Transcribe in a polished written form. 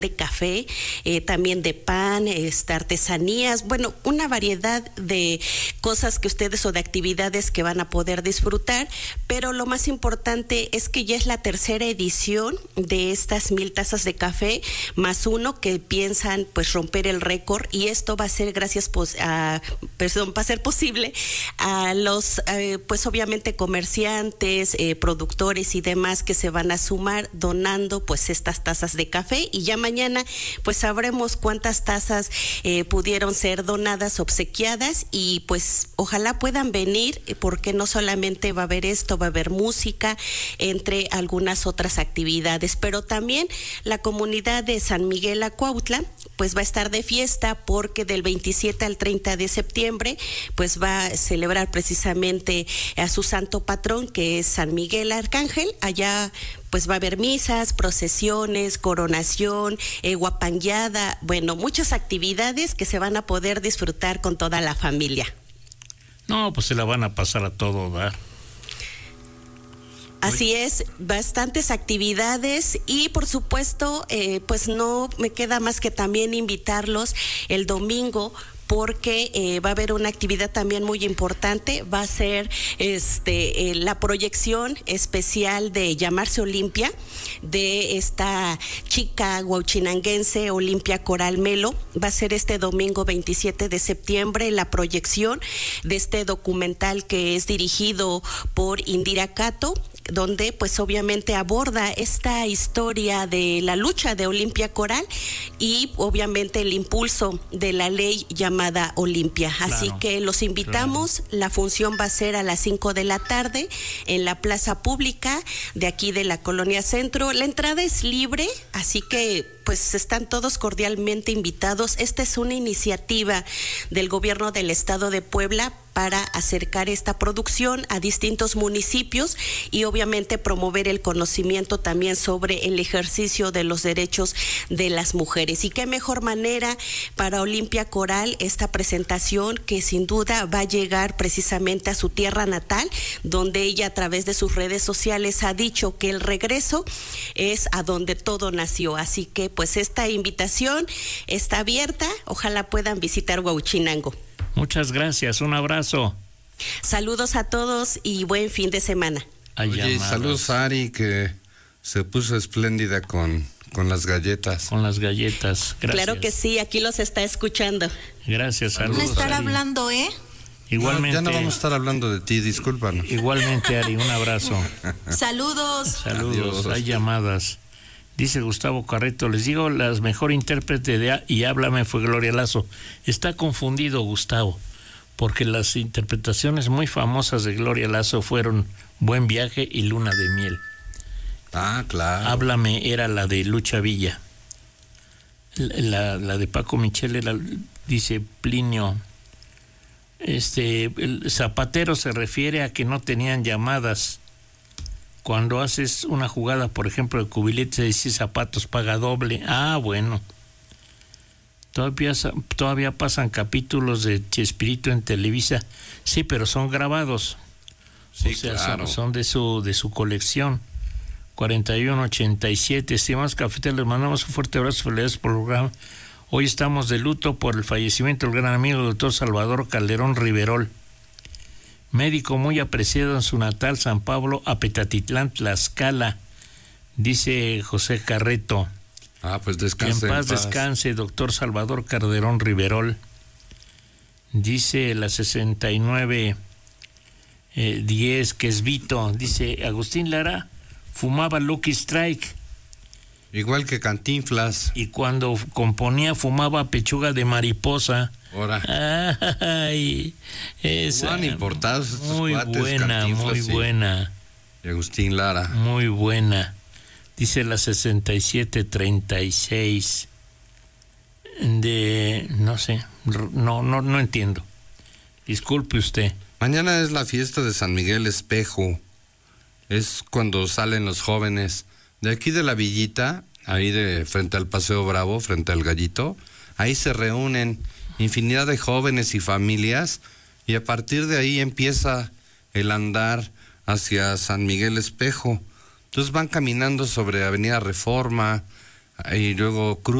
de café, también de pan, artesanías, bueno, una variedad de cosas que ustedes o de actividades que van a poder disfrutar, pero lo más importante es que ya es la tercera edición de estas 1000 tazas de café, más uno que piensan pues romper el récord, y esto va a ser gracias va a ser posible a los pues obviamente comerciantes, productores y demás que se van a sumar donando pues estas tazas de café, y ya mañana pues sabremos cuántas tazas pudieron ser donadas, obsequiadas, y pues ojalá puedan venir, porque no solamente va a haber esto, va a haber música, entre algunas otras actividades, pero también la comunidad de San Miguel Acuautla pues va a estar de fiesta, porque del 27 al 30 de septiembre pues va a celebrar precisamente a su santo patrón, que es San Miguel Arcángel. Allá pues va a haber misas, procesiones, coronación, guapangueada, bueno, muchas actividades que se van a poder disfrutar con toda la familia. No, pues se la van a pasar a todo dar. Así es, bastantes actividades, y por supuesto, pues no me queda más que también invitarlos el domingo, porque va a haber una actividad también muy importante. Va a ser la proyección especial de Llamarse Olimpia, de esta chica huauchinanguense Olimpia Coral Melo. Va a ser este domingo 27 de septiembre la proyección de este documental que es dirigido por Indira Cato, donde pues obviamente aborda esta historia de la lucha de Olimpia Coral y obviamente el impulso de la ley llamada Olimpia. Claro, así que los invitamos, claro. La función va a ser a las 5 de la tarde en la plaza pública de aquí de la Colonia Centro. La entrada es libre, así que pues están todos cordialmente invitados. Esta es una iniciativa del gobierno del estado de Puebla para acercar esta producción a distintos municipios y obviamente promover el conocimiento también sobre el ejercicio de los derechos de las mujeres. Y qué mejor manera para Olimpia Coral esta presentación, que sin duda va a llegar precisamente a su tierra natal, donde ella a través de sus redes sociales ha dicho que el regreso es a donde todo nació. Así que pues esta invitación está abierta, ojalá puedan visitar Huauchinango. Muchas gracias, un abrazo. Saludos a todos y buen fin de semana. Oye, saludos a Ari, que se puso espléndida con las galletas. Con las galletas, gracias. Claro que sí, aquí los está escuchando. Gracias, saludos. Van a estar Ari. hablando, Igualmente. Ya no vamos a estar hablando de ti, discúlpanos. Igualmente, Ari, un abrazo. Saludos. Saludos, hay llamadas. Dice Gustavo Carreto, les digo, la mejor intérprete de Y Háblame fue Gloria Lazo. Está confundido Gustavo, porque las interpretaciones muy famosas de Gloria Lazo fueron Buen Viaje y Luna de Miel. Ah, claro. Háblame era la de Lucha Villa. La de Paco Michel era, dice Plinio, el zapatero se refiere a que no tenían llamadas. Cuando haces una jugada, por ejemplo, de cubilete, se dice zapatos paga doble. Ah, bueno. Todavía pasan capítulos de Chespirito en Televisa. Sí, pero son grabados. Sí, o sea, claro. son de su colección. 4187. Estimados cafeteros, les mandamos un fuerte abrazo. Felicidades por el programa. Hoy estamos de luto por el fallecimiento del gran amigo doctor Salvador Calderón Riverol, médico muy apreciado en su natal San Pablo, Apetatitlán, Tlaxcala, dice José Carreto. Ah, pues descanse. En paz descanse, doctor Salvador Calderón Riverol. Dice la 6910, que es Vito, dice Agustín Lara, fumaba Lucky Strike. Igual que Cantinflas. Y cuando componía fumaba pechuga de mariposa. Ahora. Ay, esa. Van importados estos muy cuates, buena, muy buena. Y Agustín Lara. Muy buena. Dice la 6736 de, no sé, no entiendo. Disculpe usted. Mañana es la fiesta de San Miguel Espejo. Es cuando salen los jóvenes de aquí de la villita, ahí de frente al Paseo Bravo, frente al Gallito. Ahí se reúnen infinidad de jóvenes y familias, y a partir de ahí empieza el andar hacia San Miguel Espejo. Entonces van caminando sobre Avenida Reforma, Y luego